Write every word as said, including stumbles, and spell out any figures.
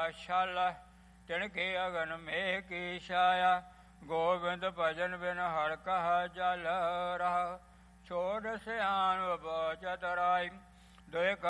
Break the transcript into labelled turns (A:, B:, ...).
A: छल तिनके अगन मेह की छाया। गोविंद भजन बिन हर कह जल रहा। छोड़ सियान बचत राय दुय